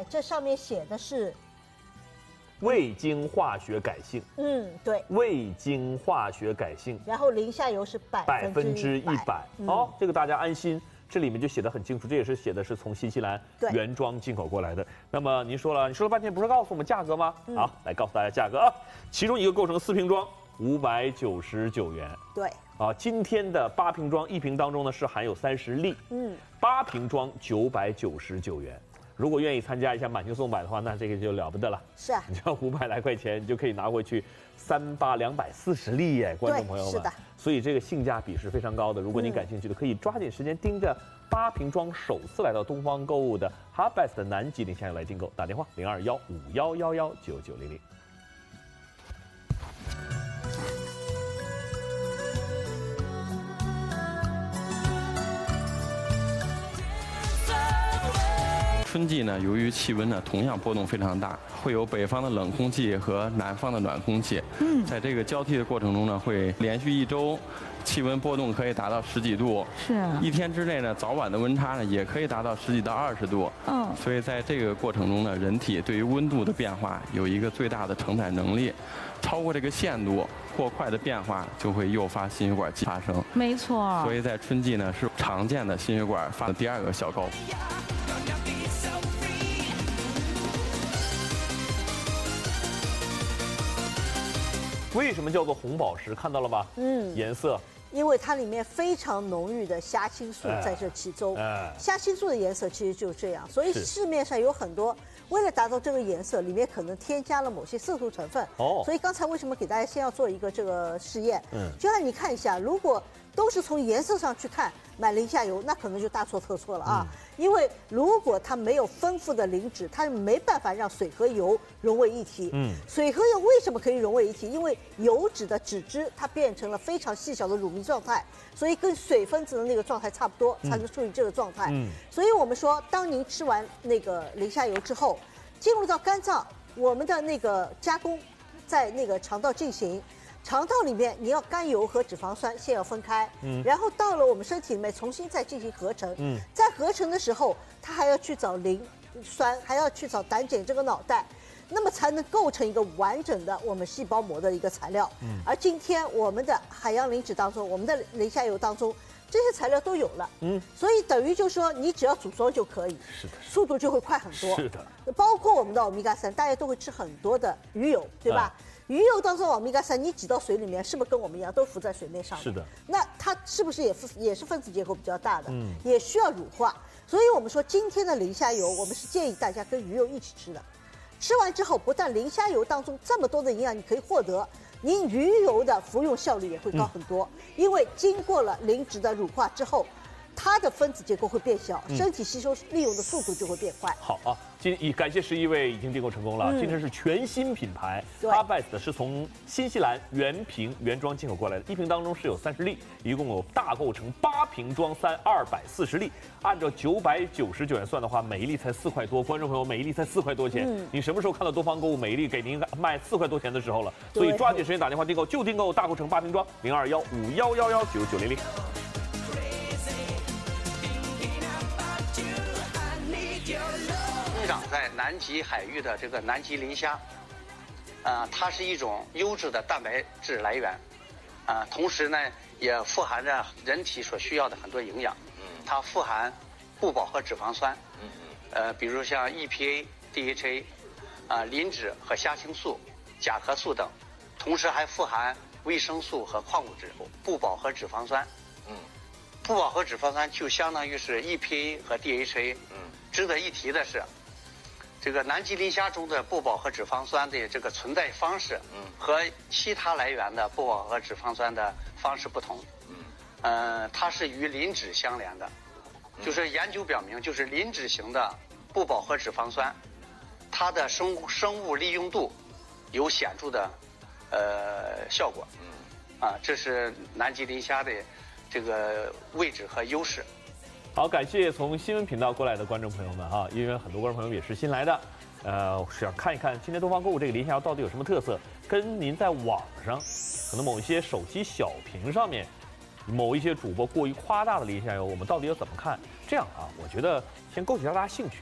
来，这上面写的是未经化学改性。 对， 未经化学改性。 然后零下游是100%。 好，这个大家安心。这里面就写得很清楚，这也是写的是从新西兰原装进口过来的。那么你说了半天，不是告诉我们价格吗？好，来告诉大家价格啊。其中一个构成4瓶装，599元。 对。 啊，今天的8瓶装，1瓶当中呢是含有30粒。8瓶装999元。如果愿意参加一下满清送百的话，那这个就了不得了。 是啊， 你知道500来块钱，你就可以拿回去240粒耶，观众朋友们。是的。所以这个性价比是非常高的。如果你感兴趣的，可以抓紧时间盯着8瓶装首次来到东方购物的 Harbest 的南极零下游来订购，打电话0215119900。 春季呢，由于气温呢同样波动非常大，会有北方的冷空气和南方的暖空气。在这个交替的过程中呢，会连续1周，气温波动可以达到10几度。 是啊。 1天之内呢，早晚的温差呢也可以达到10几到20度。所以在这个过程中呢，人体对于温度的变化有一个最大的承载能力，超过这个限度，过快的变化就会诱发心血管疾病发生。 没错。 所以在春季呢，是常见的心血管发的第2个小高峰。 为什么叫做红宝石？看到了吧？颜色。 因为它里面非常浓郁的虾青素在这其中。虾青素的颜色其实就是这样，所以市面上有很多为了达到这个颜色，里面可能添加了某些色素成分。所以刚才为什么给大家先要做一个这个试验？就让你看一下，如果都是从颜色上去看买零下游，那可能就大错特错了啊！因为如果它没有丰富的磷脂，它没办法让水和油融为一体。水和油为什么可以融为一体？因为油脂的脂质它变成了非常细小的乳糜状态，所以跟水分子的那个状态差不多，才能处于这个状态。所以我们说，当您吃完那个零下游之后，进入到肝脏，我们的那个加工在那个肠道进行。肠道里面，你要甘油和脂肪酸先要分开，然后到了我们身体里面重新再进行合成，在合成的时候，它还要去找磷酸，还要去找胆碱这个脑袋，那么才能构成一个完整的我们细胞膜的一个材料。而今天我们的海洋磷脂当中，我们的零下游当中，这些材料都有了，所以等于就是说你只要组装就可以， 是的， 速度就会快很多。 是的， 包括我们的欧米伽3，大家都会吃很多的鱼油，对吧？鱼油当中，欧米伽3你挤到水里面，是不是跟我们一样都浮在水面上？ 是的。 那它是不是也是分子结构比较大的？也需要乳化。所以我们说今天的零下游，我们是建议大家跟鱼油一起吃的。吃完之后，不但零下游当中这么多的营养你可以获得，您鱼油的服用效率也会高很多，因为经过了磷脂的乳化之后，它的分子结构会变小，身体吸收利用的速度就会变快。 好啊，感谢11位已经订购成功了。今天是全新品牌 Harbest 是从新西兰原瓶原装进口过来的，1瓶当中是有30粒，一共有大构成8瓶装240粒。按照999元算的话，每一粒才4块多。观众朋友，每一粒才4块多钱，你什么时候看到东方购物每一粒给您卖4块多钱的时候了？所以抓紧时间打电话订购，就订购大构成8瓶装0215119900。 生长在南极海域的这个南极磷虾，它是一种优质的蛋白质来源，同时呢也富含着人体所需要的很多营养。它富含不饱和脂肪酸，比如像 EPA、DHA，磷脂和虾青素、甲壳素等，同时还富含维生素和矿物质。不饱和脂肪酸，不饱和脂肪酸就相当于是 EPA 和 DHA。值得一提的是，这个南极磷虾中的不饱和脂肪酸的这个存在方式，和其他来源的不饱和脂肪酸的方式不同。它是与磷脂相连的，就是研究表明，就是磷脂型的不饱和脂肪酸，它的生物利用度有显著的效果。这是南极磷虾的这个位置和优势。 好，感谢从新闻频道过来的观众朋友们啊，因为很多观众朋友也是新来的，想看一看今天东方购物这个磷虾油到底有什么特色，跟您在网上可能某一些手机小屏上面某一些主播过于夸大的磷虾油，我们到底要怎么看？这样啊，我觉得先勾起大家兴趣，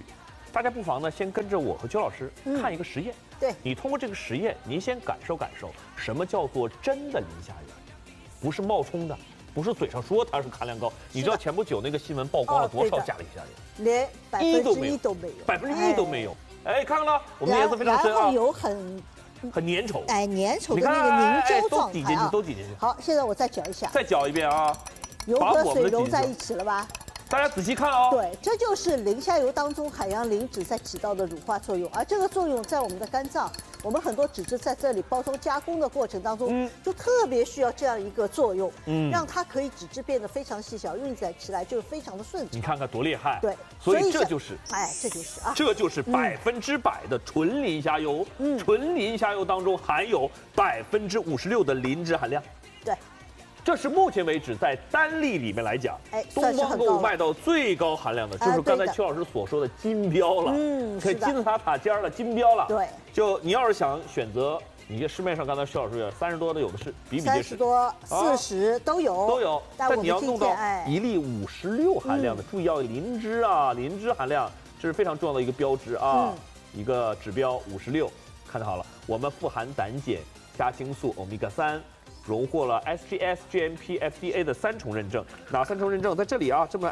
大家不妨呢先跟着我和邱老师看一个实验。 对， 你通过这个实验，您先感受感受什么叫做真的磷虾源，不是冒充的，不是嘴上说它是含量高。你知道前不久那个新闻曝光了多少钾磷虾源？ 连1%都没有 ，1%都没有。哎，看看了，我们的颜色非常深啊， 然后有很粘稠， 哎，粘稠的那个凝胶状态啊， 都挤进去。 好，现在我再搅一下， 再搅一遍啊， 油和水融在一起了吧？ 大家仔细看哦。 对，这就是磷虾油当中海洋磷脂在起到的乳化作用，而这个作用在我们的肝脏，我们很多脂质在这里包装加工的过程当中，就特别需要这样一个作用，让它可以脂质变得非常细小，运载起来就是非常的顺畅。 你看看多厉害！ 对， 所以这就是， 哎，这就是啊， 这就是100%的纯磷虾油。纯磷虾油当中含有56%的磷脂含量。 对。 这是目前为止在单粒里面来讲，东方购物卖到最高含量的，就是刚才邱老师所说的金标了，可以金字塔塔尖了，金标了。 对， 就你要是想选择，你这市面上刚才邱老师说30多的有的是，比比皆是， 30多、40都有。 但你要弄到1粒56含量的，注意要磷脂啊，磷脂含量这是非常重要的一个标志啊，一个指标56，看好了，我们富含胆碱、虾青素、欧米伽3。荣获了 SGS、GMP、FDA 的3重认证，哪3重认证？在这里啊，这么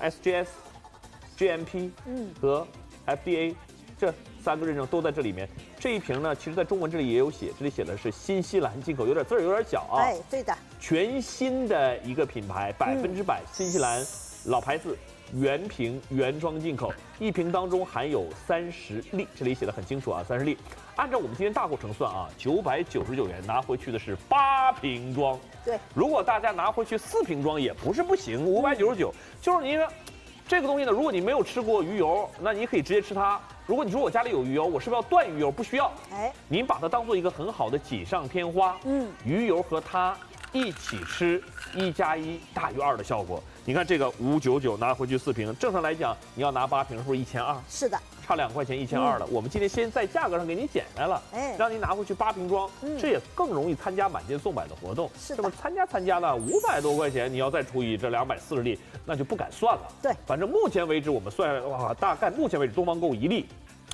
SGS、GMP 和 FDA 这3个认证都在这里面。这一瓶呢，其实在中文这里也有写，这里写的是新西兰进口，有点字儿有点小啊。 哎，对的。 全新的一个品牌，100%新西兰老牌子。原瓶原装进口，一瓶当中含有30粒，这里写的很清楚啊，30粒。按照我们今天大购成算啊，999元拿回去的是8瓶装。 对，如果大家拿回去4瓶装也不是不行，599。就是你说这个东西呢，如果你没有吃过鱼油，那你可以直接吃它。如果你说我家里有鱼油，我是不是要断鱼油？不需要。哎，您把它当做一个很好的锦上添花。鱼油和它一起吃，1+1大于2的效果。你看这个599拿回去4瓶，正常来讲你要拿8瓶，是不是1200？是的，差2块钱1200了。我们今天先在价格上给你减下来了，让你拿回去8瓶装，这也更容易参加满减送百的活动。是的，这么参加呢，500多块钱，你要再除以这240粒，那就不敢算了。对，反正目前为止我们算哇，大概目前为止东方购1粒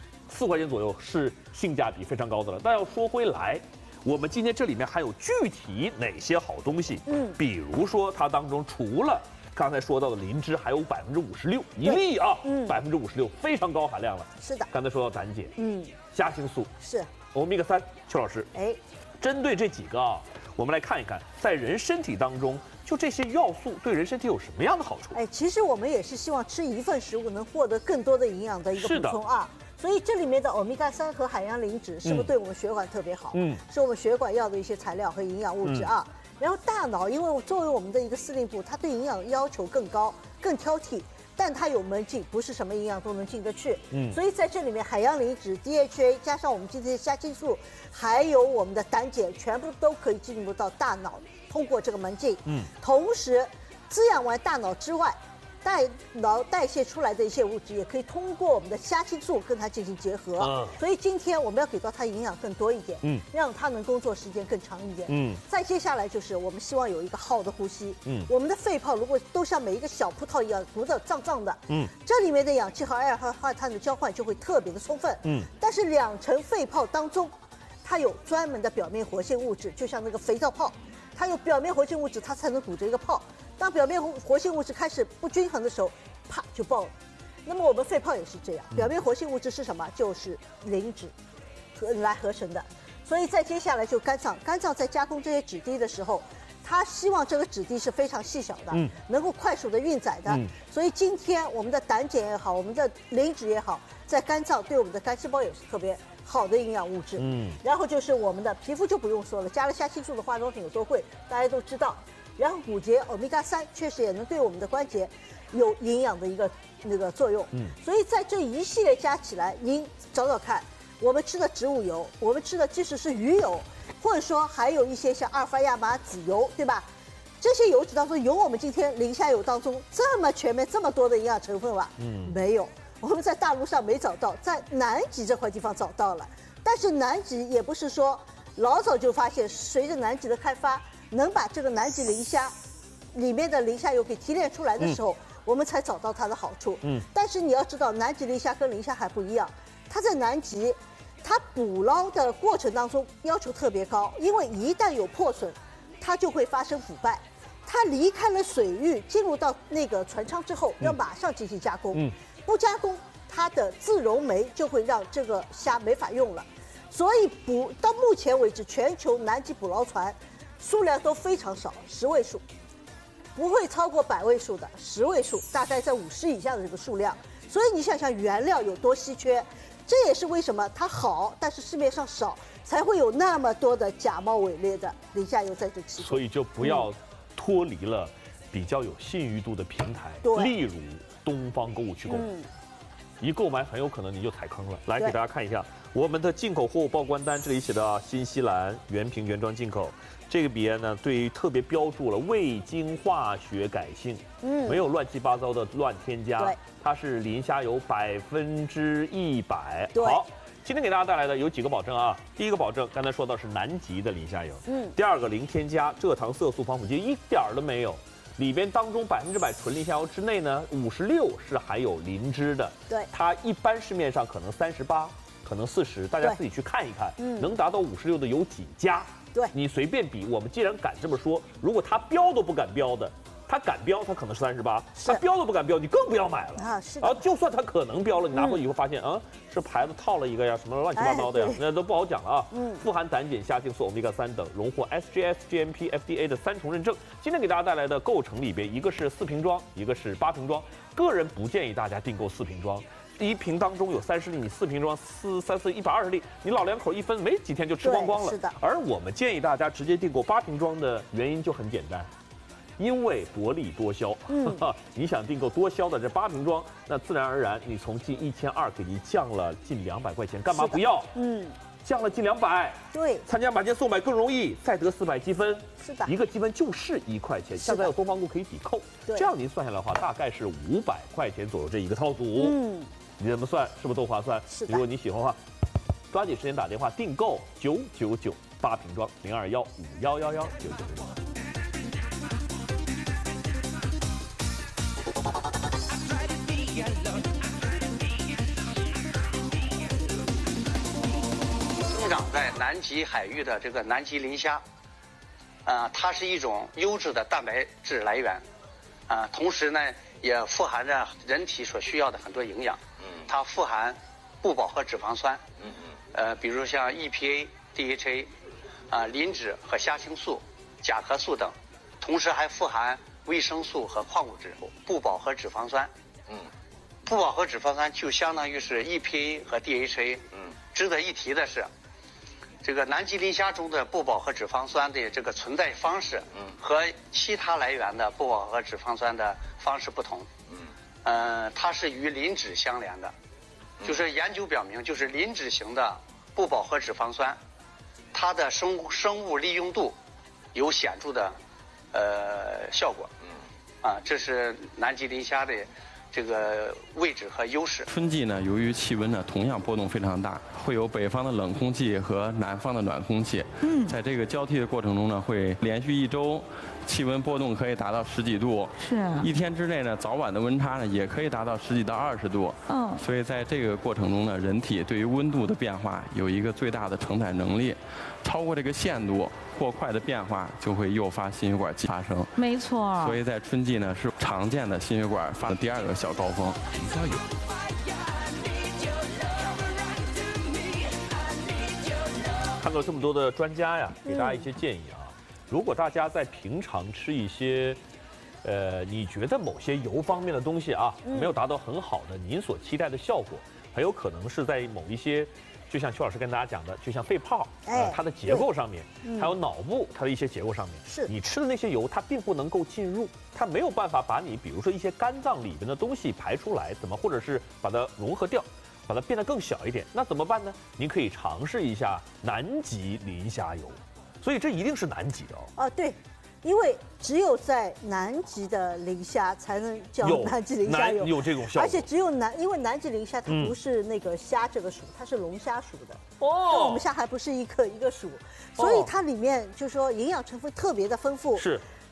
4块钱左右是性价比非常高的了。但要说回来，我们今天这里面还有具体哪些好东西？比如说它当中除了刚才说到的磷脂还有56%，一粒啊，56%非常高含量了。是的，刚才说到胆碱，虾青素是欧米伽3，邱老师，针对这几个啊，我们来看一看，在人身体当中，就这些要素对人身体有什么样的好处？其实我们也是希望吃一份食物能获得更多的营养的一个补充啊。所以这里面的欧米伽3和海洋磷脂是不是对我们血管特别好？是我们血管要的一些材料和营养物质啊。然后大脑，因为作为我们的一个司令部，它对营养要求更高、更挑剔，但它有门禁，不是什么营养都能进得去。所以在这里面，海洋磷脂、DHA 加上我们今天的虾青素，还有我们的胆碱，全部都可以进入到大脑，通过这个门禁。同时滋养完大脑之外，脑代谢出来的一些物质也可以通过我们的虾青素跟它进行结合。所以今天我们要给到它营养更多一点，让它能工作时间更长一点。再接下来就是我们希望有一个好的呼吸。我们的肺泡如果都像每一个小葡萄一样鼓得胀胀的，这里面的氧气和二氧化碳的交换就会特别的充分。但是2层肺泡当中，它有专门的表面活性物质，就像那个肥皂泡，它有表面活性物质，它才能鼓着一个泡。当表面活性物质开始不均衡的时候，啪就爆了。那么我们肺泡也是这样，表面活性物质是什么？就是磷脂来合成的。所以在接下来就肝脏在加工这些脂滴的时候，它希望这个脂滴是非常细小的，能够快速的运载的。所以今天我们的胆碱也好，我们的磷脂也好，在肝脏对我们的肝细胞也是特别好的营养物质。然后就是我们的皮肤就不用说了，加了虾青素的化妆品有多贵，大家都知道。然后骨节欧米伽3确实也能对我们的关节有营养的一个那个作用。所以在这一系列加起来，您找找看，我们吃的植物油，我们吃的即使是鱼油，或者说还有一些像阿尔法亚麻籽油，对吧？这些油脂当中有我们今天磷虾油当中这么全面、这么多的营养成分吧？没有，我们在大陆上没找到，在南极这块地方找到了。但是南极也不是说老早就发现，随着南极的开发，能把这个南极磷虾里面的磷虾油给提炼出来的时候， 我们才找到它的好处。但是你要知道，南极磷虾跟磷虾还不一样，它在南极，它捕捞的过程当中要求特别高，因为一旦有破损，它就会发生腐败。它离开了水域，进入到那个船舱之后，要马上进行加工。不加工，它的自溶酶就会让这个虾没法用了。所以到目前为止，全球南极捕捞船数量都非常少，10位数，不会超过100位数的10位数，大概在50以下的这个数量。所以你想想原料有多稀缺，这也是为什么它好，但是市面上少，才会有那么多的假冒伪劣的磷虾油在这其中。 所以就不要脱离了比较有信誉度的平台，例如东方购物区购买。一购买很有可能你就踩坑了。来给大家看一下我们的进口货物报关单，这里写的新西兰原瓶原装进口。这个边呢，对于特别标注了未经化学改性，没有乱七八糟的乱添加，它是磷虾油100%。好，今天给大家带来的有几个保证啊。第一个保证，刚才说到是南极的磷虾油，第二个零添加，蔗糖、色素、防腐剂一点儿都没有。里边当中100%纯磷虾油之内呢，56是含有磷脂的。对，它一般市面上可能38，可能40，大家自己去看一看，能达到56的有几家？对，你随便比。我们既然敢这么说，如果它标都不敢标的，它敢标，它可能是38，它标都不敢标，你更不要买了啊！是的。就算它可能标了，你拿回去以后发现是牌子套了一个呀，什么乱七八糟的呀，那都不好讲了啊。富含胆碱、虾青素、欧米伽3等，荣获 SGS、GMP、FDA 的3重认证。今天给大家带来的构成里边，一个是4瓶装，一个是8瓶装。个人不建议大家订购4瓶装。1瓶当中有30粒，你4瓶装120粒，你老两口一分没几天就吃光光了。是的。而我们建议大家直接订购8瓶装的原因就很简单，因为薄利多销。你想订购多销的这8瓶装，那自然而然你从近1200给你降了近200块钱，干嘛不要？降了近200。对，参加买件送买更容易，再得400积分。是的，一个积分就是1块钱，现在有东方购可以抵扣。这样您算下来的话，大概是500块钱左右这一个套组。你怎么算？是不是都划算？是的。如果你喜欢的话，抓紧时间打电话订购999 8瓶装0215111999。 生长在南极海域的这个南极磷虾，它是一种优质的蛋白质来源，同时呢也富含着人体所需要的很多营养。它富含不饱和脂肪酸，比如像 EPA、DHA， 磷脂和虾青素、甲壳素等，同时还富含维生素和矿物质。不饱和脂肪酸，不饱和脂肪酸就相当于是 EPA 和 DHA。值得一提的是，这个南极磷虾中的不饱和脂肪酸的这个存在方式，和其他来源的不饱和脂肪酸的方式不同。它是与磷脂相连的，就是研究表明，就是磷脂型的不饱和脂肪酸，它的生物利用度有显著的效果。这是南极磷虾的这个位置和优势。 春季呢，由于气温呢同样波动非常大，会有北方的冷空气和南方的暖空气。在这个交替的过程中呢，会连续1周。气温波动可以达到10几度，是1天之内呢，早晚的温差呢也可以达到10几到20度。所以在这个过程中呢，人体对于温度的变化有一个最大的承载能力，超过这个限度，过快的变化就会诱发心血管疾病发生。没错。所以在春季呢，是常见的心血管发的第2个小高峰。加油！ 看到这么多的专家呀，给大家一些建议啊。如果大家在平常吃一些，你觉得某些油方面的东西啊，没有达到很好的您所期待的效果，很有可能是在某一些，就像邱老师跟大家讲的，就像肺泡，它的结构上面，还有脑部它的一些结构上面，是你吃的那些油，它并不能够进入，它没有办法把你，比如说一些肝脏里边的东西排出来，怎么或者是把它融合掉，把它变得更小一点，那怎么办呢？您可以尝试一下南极磷虾油。所以这一定是南极的哦。对， 因为只有在南极的磷虾才能叫南极磷虾油， 有这种效果。 而且只有因为南极磷虾它不是那个虾这个属，它是龙虾属的。跟我们虾还不是一个属，所以它里面就是说营养成分特别的丰富。是。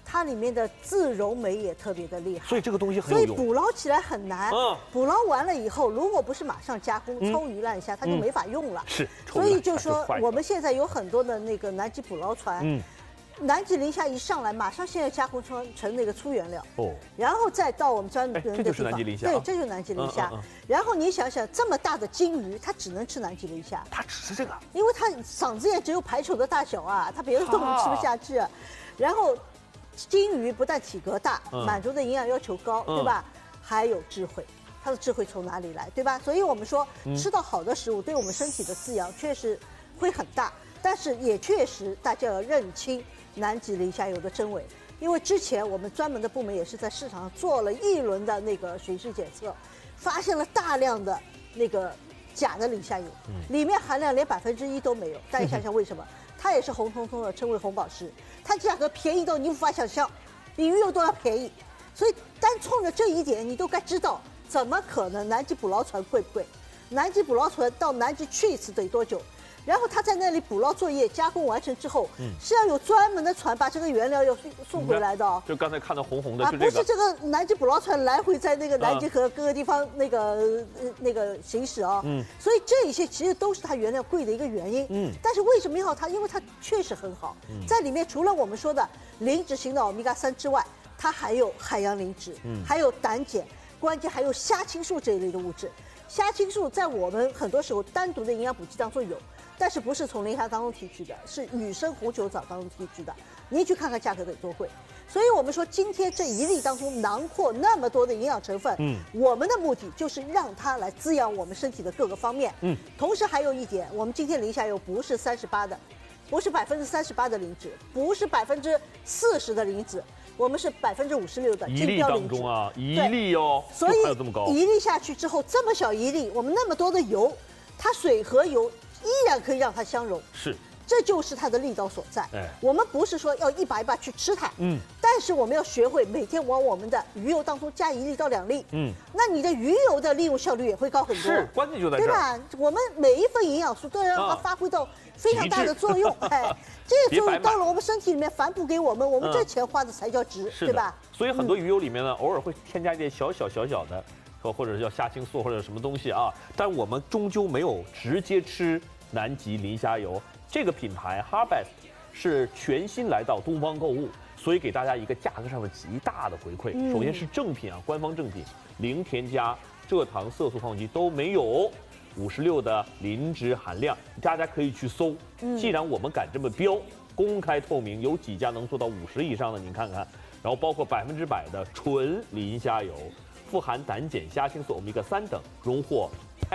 它里面的自溶酶也特别的厉害， 所以这个东西很所以有用。 捕捞起来很难。捕捞完了以后，如果不是马上加工、抽鱼烂虾，它就没法用了。 是， 所以就说我们现在有很多的那个南极捕捞船。南极磷虾一上来，马上现在加工成那个粗原料然后再到我们专门的地方。 这就是南极磷虾。 对，这就是南极磷虾。然后你想想，这么大的鲸鱼，它只能吃南极磷虾。 它只吃这个？ 因为它嗓子眼只有排球的大小啊，它别的动物吃不下去。然后，鲸鱼不但体格大，满足的营养要求高，对吧？还有智慧，它的智慧从哪里来，对吧？所以我们说，吃到好的食物，对我们身体的滋养确实会很大，但是也确实大家要认清南极磷虾油的真伪，因为之前我们专门的部门也是在市场上做了一轮的那个巡视检测，发现了大量的那个假的磷虾油，里面含量连1%都没有。大家想想为什么？它也是红彤彤的，称为红宝石，它价格便宜到你无法想象，比鱼油都要便宜。所以单冲着这一点，你都该知道，怎么可能南极捕捞船贵不贵？南极捕捞船到南极去一次得多久？然后他在那里捕捞作业加工完成之后，是要有专门的船把这个原料要送回来的哦。 就刚才看到红红的， 不是这个南极捕捞船来回在那个南极和各个地方那个行驶哦。所以这一些其实都是它原料贵的一个原因。但是为什么要它？因为它确实很好，在里面除了我们说的磷脂型的欧米伽3之外，它还有海洋磷脂，还有胆碱，关键还有虾青素这一类的物质。虾青素在我们很多时候单独的营养补剂当中有。但是不是从磷虾当中提取的，是野生红酒藻当中提取的。你去看看价格得多贵。所以我们说，今天这一粒当中囊括那么多的营养成分，我们的目的就是让它来滋养我们身体的各个方面。同时还有一点，我们今天磷虾油不是38%的，不是38%的磷脂，不是40%的磷脂，我们是56%的精标磷脂。一粒哦， 所以一粒下去之后，这么小一粒，我们那么多的油，它水和油依然可以让它相融， 是， 这就是它的力道所在。我们不是说要一把一把去吃它，但是我们要学会每天往我们的鱼油当中加1粒到2粒，那你的鱼油的利用效率也会高很多。 是，关键就在这儿， 对吧？我们每一份营养素都要让它发挥到非常大的作用，这个作用到了我们身体里面反哺给我们，我们这钱花的才叫值，对吧？ 所以很多鱼油里面呢，偶尔会添加一点小的。或者叫虾青素或者什么东西啊，但我们终究没有直接吃南极磷虾油。这个品牌 Harvest 是全新来到东方购物，所以给大家一个价格上的极大的回馈。首先是正品啊，官方正品，零添加、蔗糖、色素、防腐剂都没有，56的磷脂含量，大家可以去搜。既然我们敢这么标，公开透明，有几家能做到50以上的？您看看，然后包括100%的纯磷虾油。富含胆碱、虾青素、欧米伽3等，荣获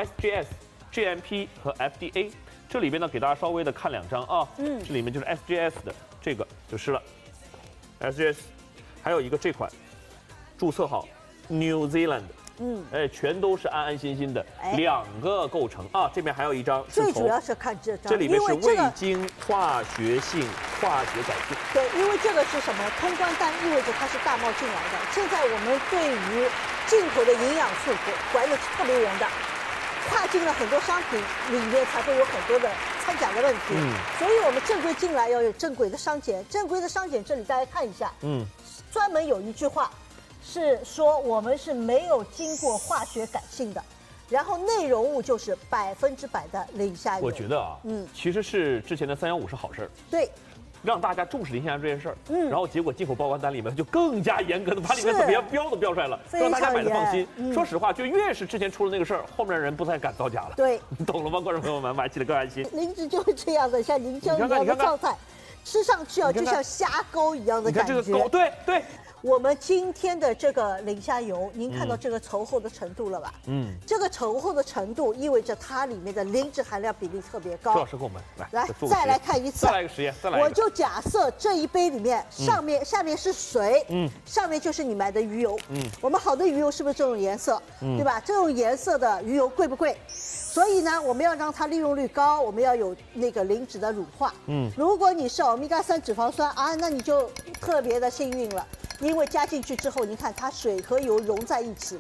SGS、GMP 和 FDA。这里边呢，给大家稍微的看2张啊，这里面就是 SGS 的这个就是了 ，SGS， 还有一个这款，注册好 New Zealand，全都是安安心心的，2个构成啊。这边还有一张， 最主要是看这张， 这里面是未经化学改进。 对，因为这个是什么？通关单意味着它是大贸进来的。现在我们对于进口的营养素管的是特别严的，跨境的很多商品里面才会有很多的掺假的问题。所以我们正规进来要有正规的商检，正规的商检这里大家看一下，专门有一句话是说我们是没有经过化学改性的，然后内容物就是100%的磷虾油。 我觉得啊，其实是之前的315是好事儿。 对。 让大家重视磷虾油这件事儿，然后结果进口报关单里面就更加严格的把里面怎么样标都标出来了，让大家买的放心。说实话，就越是之前出了那个事儿，后面的人不太敢造假了。对，你懂了吗，观众朋友们？买起来更安心。 磷脂就是这样的，像凝胶一样的状态，吃上去啊，就像虾膏一样的感觉。你看这个膏， 对。 我们今天的这个磷虾油，您看到这个稠厚的程度了吧？这个稠厚的程度意味着它里面的磷脂含量比例特别高。 周老师给我们来再来看一次， 再来一个实验， 我就假设这一杯里面下面是水，上面就是你买的鱼油，我们好的鱼油是不是这种颜色？对吧？这种颜色的鱼油贵不贵？所以呢，我们要让它利用率高，我们要有那个磷脂的乳化。如果你是欧米伽3脂肪酸啊，那你就特别的幸运了。因为加进去之后，你看它水和油融在一起了，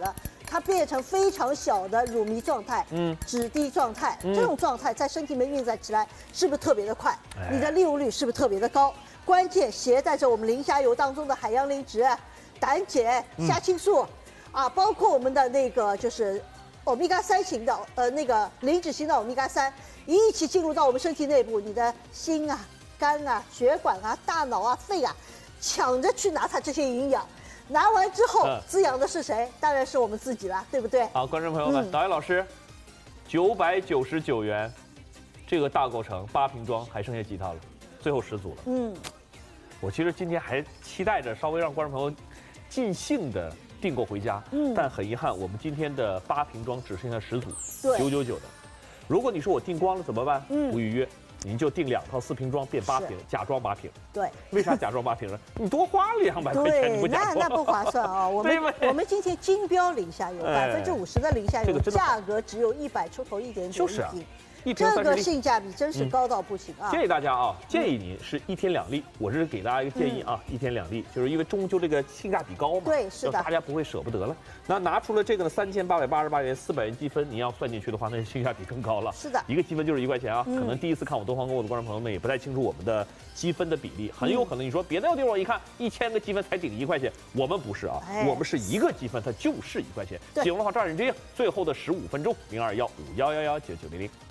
它变成非常小的乳糜状态，脂滴状态，这种状态在身体里面运载起来是不是特别的快？你的利用率是不是特别的高？关键携带着我们磷虾油当中的海洋磷脂、胆碱、虾青素，包括我们的那个就是欧米伽3型的那个磷脂型的欧米伽3，一起进入到我们身体内部，你的心啊、肝啊、血管啊、大脑啊、肺啊，抢着去拿它这些营养。拿完之后，滋养的是谁？当然是我们自己啦，对不对？ 好，观众朋友们，导演老师，999元，这个大构成8瓶装，还剩下几套了？最后10组了。我其实今天还期待着稍微让观众朋友尽兴的订购回家，但很遗憾，我们今天的8瓶装只剩下10组，999的。如果你说我订光了怎么办？不预约。您就订2套4瓶装变8瓶，假装8瓶。 对， 为啥假装8瓶呢？你多花200块钱，你不假装？ 那不划算啊！我们今天金标磷虾油，50%的磷虾油，价格只有100出头一点点就是啊。 这个性价比真是高到不行啊！ 建议大家啊，建议您是1天2粒。我是给大家一个建议啊，1天2粒，就是因为终究这个性价比高嘛， 对，是的， 大家不会舍不得了。那拿出了这个呢，3888元，400元积分，你要算进去的话，那性价比更高了。 是的， 一个积分就是1块钱啊。可能第一次看我东方购物的观众朋友们也不太清楚我们的积分的比例，很有可能你说别的地方一看1000个积分才顶1块钱，我们不是啊，我们是1个积分它就是1块钱。喜欢的话抓紧这样，最后的15分钟，0215111990。